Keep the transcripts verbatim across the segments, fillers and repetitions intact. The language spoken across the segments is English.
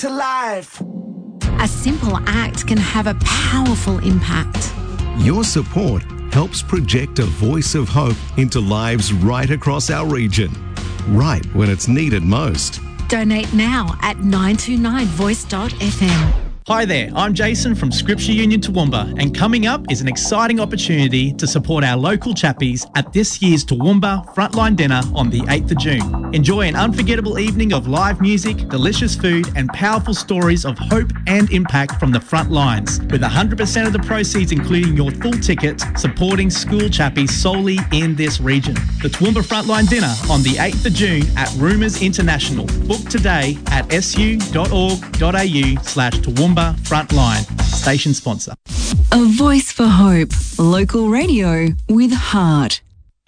to life. A simple act can have a powerful impact. Your support helps project a voice of hope into lives right across our region, right when it's needed most. Donate now at nine two nine voice dot f m. Hi there, I'm Jason from Scripture Union Toowoomba, and coming up is an exciting opportunity to support our local chappies at this year's Toowoomba Frontline Dinner on the eighth of June. Enjoy an unforgettable evening of live music, delicious food and powerful stories of hope and impact from the front lines, with one hundred percent of the proceeds, including your full ticket, supporting school chappies solely in this region. The Toowoomba Frontline Dinner on the eighth of June at Rumours International. Book today at s u dot org dot a u slash Toowoomba Frontline. Station sponsor. A voice for hope. Local radio with heart.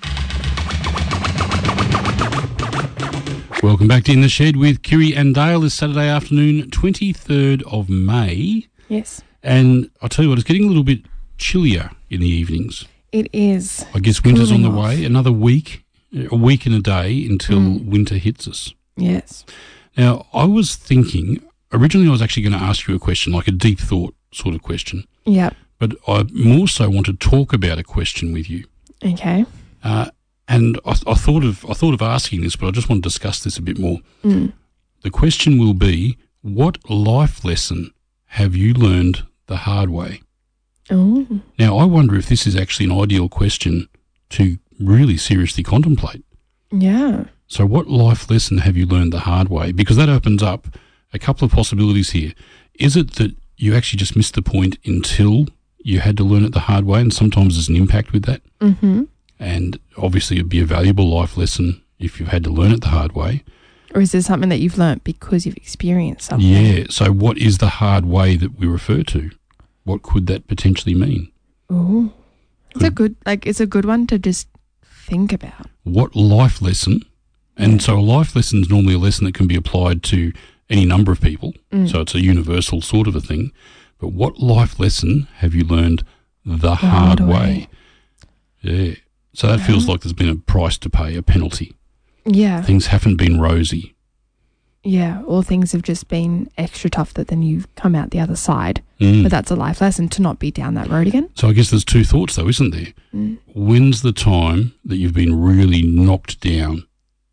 Welcome back to In the Shed with Kiri and Dale this Saturday afternoon, twenty-third of May. Yes. And I'll tell you what, it's getting a little bit chillier in the evenings. It is. I guess winter's on the Cooling off. way. Another week, a week and a day until Mm. winter hits us. Yes. Now, I was thinking, originally I was actually going to ask you a question, like a deep thought sort of question. Yep. But I more so want to talk about a question with you. Okay. Uh, and I, I thought of I thought of asking this, but I just want to discuss this a bit more. Mm. The question will be, what life lesson have you learned the hard way? Oh. Now, I wonder if this is actually an ideal question to really seriously contemplate. Yeah. So what life lesson have you learned the hard way? Because that opens up a couple of possibilities here. Is it that you actually just missed the point until you had to learn it the hard way, and sometimes there's an impact with that? Mm-hmm. And obviously it'd be a valuable life lesson if you've had to learn it the hard way. Or is there something that you've learnt because you've experienced something? Yeah, so what is the hard way that we refer to? What could that potentially mean? Oh. It's a good, like, it's a good one to just think about. What life lesson, and so a life lesson is normally a lesson that can be applied to any number of people, Mm. so it's a universal sort of a thing, but what life lesson have you learned the, The hard, hard way? way. Yeah, so that feels like there's been a price to pay, a penalty. Yeah. Things haven't been rosy. Yeah. Or things have just been extra tough that then you've come out the other side. Mm. But that's a life lesson to not be down that road again. So I guess there's two thoughts though, isn't there? Mm. When's the time that you've been really knocked down?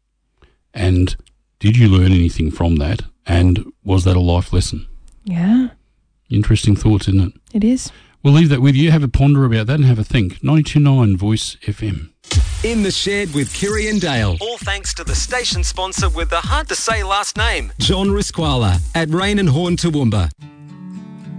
And did you learn anything from that? And was that a life lesson? Yeah. Interesting thoughts, isn't it? It is. We'll leave that with you. Have a ponder about that and have a think. ninety-two point nine Voice F M. In the Shed with Kiri and Dale. All thanks to the station sponsor with the hard-to-say last name, John Risquala at Rain and Horn Toowoomba.